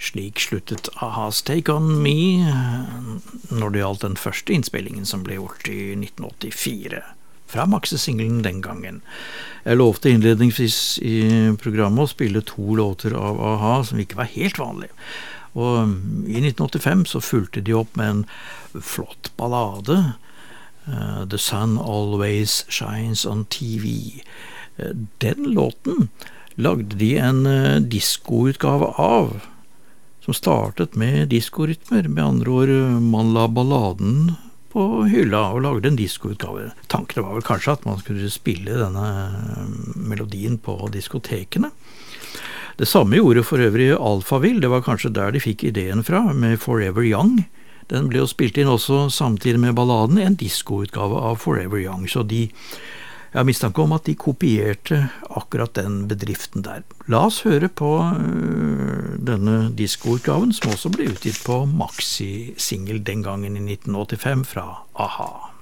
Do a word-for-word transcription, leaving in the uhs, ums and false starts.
Slik sluttet A-has Take On Me når det gjaldt den første innspillingen som ble gjort i nitten åttifire, fra maxisinglen den gangen. Jeg lovte innledningsvis i programmet å spille to låter av A-ha som ikke var helt vanlige. Og i nitten åttifem så fulgte de opp med en flott ballade, uh, The Sun Always Shines on T V. Uh, den låten lagde de en uh, diskoutgave av, som startet med diskorytmer. Med andre ord, man la balladen på hylla og lagde en diskoutgave. Tanken var vel kanskje at man skulle spille denne melodien på diskotekene. Det samme gjorde for øvrig Alphaville. Det var kanskje der de fikk ideen fra, med Forever Young. Den ble jo spilt inn også samtidig med balladen, en diskoutgave av Forever Young. Så de Jeg har mistanke om at de kopierte akkurat den bedriften der. La oss høre på uh, denne diskoutgaven, som også ble utgitt på maxi-single den gangen i nitten åttifem fra A-ha.